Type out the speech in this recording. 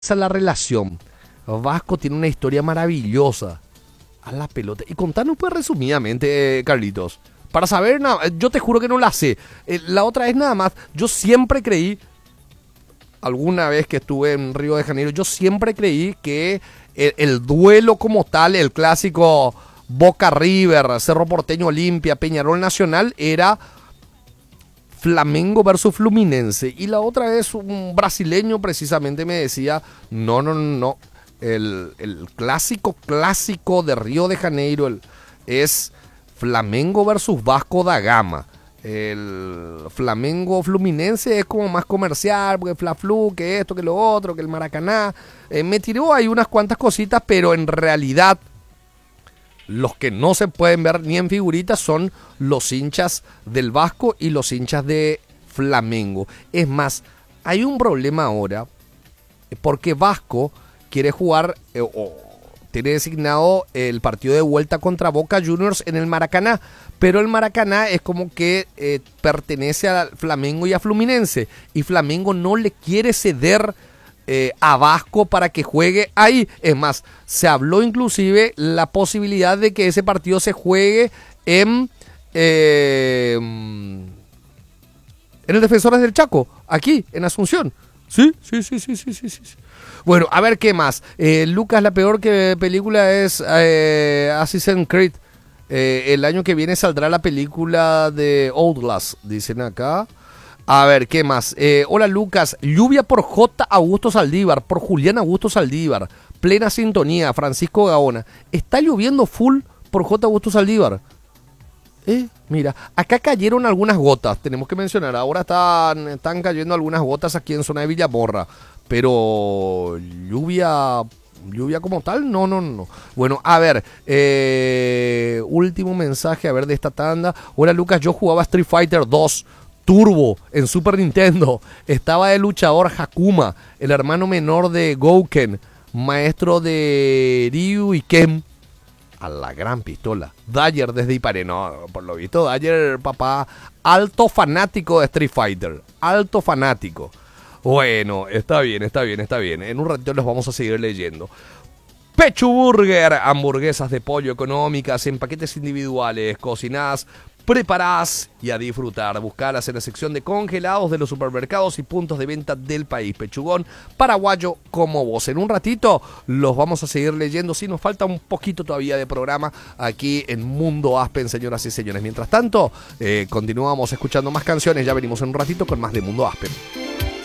Esa es la relación. Vasco tiene una historia maravillosa. A la pelota. Y contanos pues resumidamente, Carlitos. Para saber, yo te juro que no la sé. La otra es nada más, yo siempre creí, alguna vez que estuve en Río de Janeiro, yo siempre creí que el duelo como tal, el clásico Boca River, Cerro Porteño Olimpia, Peñarol Nacional, era Flamengo versus Fluminense. Y la otra vez un brasileño precisamente me decía, no. El clásico de Río de Janeiro es Flamengo versus Vasco da Gama. El Flamengo Fluminense es como más comercial, porque Fla-Flu, que esto, que lo otro, que el Maracaná. Me tiró ahí unas cuantas cositas, pero en realidad los que no se pueden ver ni en figuritas son los hinchas del Vasco y los hinchas de Flamengo. Es más, hay un problema ahora, porque Vasco quiere jugar o tiene designado el partido de vuelta contra Boca Juniors en el Maracaná, pero el Maracaná es como que pertenece a Flamengo y a Fluminense, y Flamengo no le quiere ceder a Vasco para que juegue ahí. Es más, se habló inclusive la posibilidad de que ese partido se juegue en el Defensores del Chaco, aquí en Asunción. Sí. Bueno, a ver qué más. Lucas, la peor película es Assassin's Creed. El año que viene saldrá la película de Outlast, dicen acá. A ver, ¿qué más? Hola Lucas, lluvia por J. Augusto Saldívar, por Julián Augusto Saldívar. Plena sintonía, Francisco Gaona. ¿Está lloviendo full por J. Augusto Saldívar? Mira, acá cayeron algunas gotas, tenemos que mencionar. Ahora están cayendo algunas gotas aquí en zona de Villamorra. Pero lluvia como tal, no. Bueno, a ver, último mensaje, a ver, de esta tanda. Hola Lucas, yo jugaba Street Fighter 2 Turbo en Super Nintendo. Estaba de luchador Hakuma, el hermano menor de Gouken, maestro de Ryu y Ken. A la gran pistola. Dagger desde Iparé. No, por lo visto, Dagger, papá, alto fanático de Street Fighter. Alto fanático. Bueno, está bien. En un ratito los vamos a seguir leyendo. Pechu Burger, hamburguesas de pollo económicas en paquetes individuales, cocinadas, preparadas y a disfrutar. Buscarlas en la sección de congelados de los supermercados y puntos de venta del país. Pechugón paraguayo como vos. En un ratito los vamos a seguir leyendo. Sí, nos falta un poquito todavía de programa aquí en Mundo Aspen, señoras y señores. Mientras tanto, continuamos escuchando más canciones. Ya venimos en un ratito con más de Mundo Aspen.